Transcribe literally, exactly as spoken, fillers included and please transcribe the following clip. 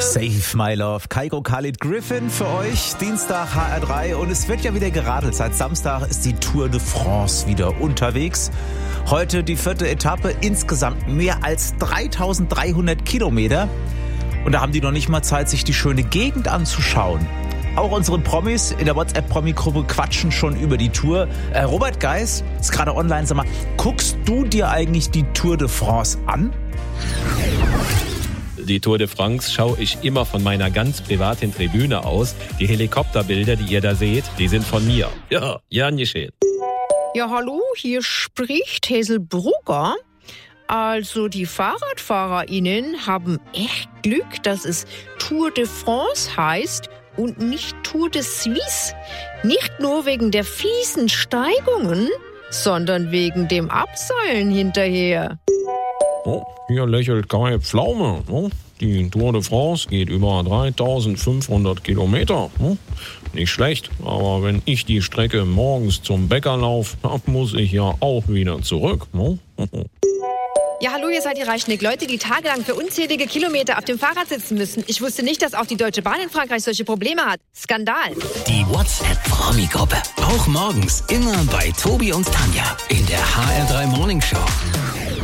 Save My Love, Kygo Khalid Griffin für euch, Dienstag H R drei und es wird ja wieder geradelt. Seit Samstag ist die Tour de France wieder unterwegs. Heute die vierte Etappe, insgesamt mehr als dreitausenddreihundert Kilometer. Und da haben die noch nicht mal Zeit, sich die schöne Gegend anzuschauen. Auch unsere Promis in der WhatsApp-Promi-Gruppe quatschen schon über die Tour. Äh, Robert Geis ist gerade online. Sag mal, guckst du dir eigentlich die Tour de France an? Die Tour de France schaue ich immer von meiner ganz privaten Tribüne aus. Die Helikopterbilder, die ihr da seht, die sind von mir. Ja, Jan geschehen. Ja, hallo, hier spricht Hazel Brugger. Also die FahrradfahrerInnen haben echt Glück, dass es Tour de France heißt und nicht Tour de Suisse. Nicht nur wegen der fiesen Steigungen, sondern wegen dem Abseilen hinterher. Oh, hier lächelt Kai Pflaume. Oh, die Tour de France geht über dreitausendfünfhundert Kilometer. Oh, nicht schlecht, aber wenn ich die Strecke morgens zum Bäcker laufe, muss ich ja auch wieder zurück. Oh, oh, oh. Ja, hallo, ihr seid die Reichnick. Leute, die tagelang für unzählige Kilometer auf dem Fahrrad sitzen müssen. Ich wusste nicht, dass auch die Deutsche Bahn in Frankreich solche Probleme hat. Skandal. Die WhatsApp-Promi-Gruppe. Auch morgens immer bei Tobi und Tanja in der H R drei Morning Show.